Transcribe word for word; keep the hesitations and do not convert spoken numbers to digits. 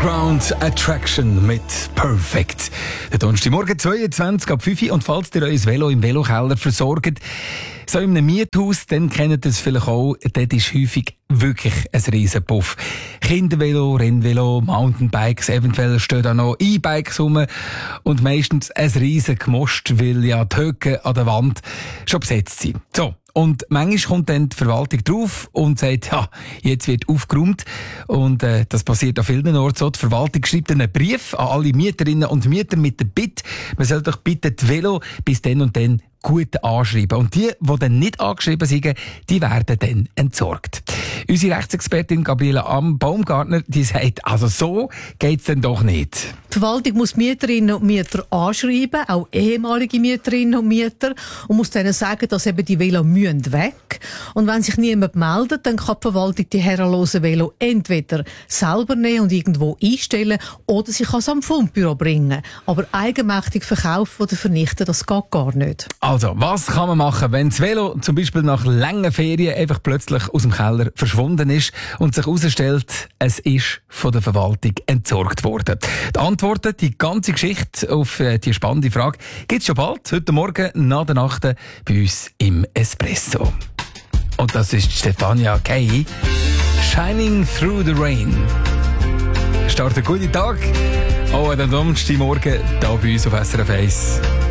Underground Attraction mit Perfect. Der Donnerstagmorgen zweiundzwanzig ab fünf Uhr. Und falls ihr euer Velo im Velokeller versorgt, so in einem Miethaus, dann kennt ihr es vielleicht auch, dort ist häufig wirklich ein riesen Puff. Kindervelo, Rennvelo, Mountainbikes, eventuell stehen da noch E-Bikes rum und meistens ein riesen Gemost, weil ja die Höcke an der Wand schon besetzt sind. So. Und manchmal kommt dann die Verwaltung drauf und sagt, ja, jetzt wird aufgeräumt. Und äh, das passiert an vielen Orten so. Die Verwaltung schreibt dann einen Brief an alle Mieterinnen und Mieter mit der Bitte, man soll doch bitte die Velo bis dann und dann gut anschreiben. Und die, die dann nicht angeschrieben sind, die werden dann entsorgt. Unsere Rechtsexpertin Gabriele Baumgartner, die sagt, also so geht's dann doch nicht. Die Verwaltung muss Mieterinnen und Mieter anschreiben, auch ehemalige Mieterinnen und Mieter, und muss denen sagen, dass eben die Velo müssen weg. Und wenn sich niemand meldet, dann kann die Verwaltung die herrenlosen Velo entweder selber nehmen und irgendwo einstellen, oder sie kann es am Fundbüro bringen. Aber eigenmächtig verkaufen oder vernichten, das geht gar nicht. Also, was kann man machen, wenn das Velo zum Beispiel nach langen Ferien einfach plötzlich aus dem Keller verschwunden ist und sich herausstellt, es ist von der Verwaltung entsorgt worden? Die Antworten, die ganze Geschichte auf die spannende Frage, gibt es schon bald, heute Morgen nach der Nacht bei uns im Espresso. Und das ist Stefania Kay, Shining Through the Rain. Startet einen guten Tag, auch an den Donnerstagmorgen hier bei uns auf S R F eins.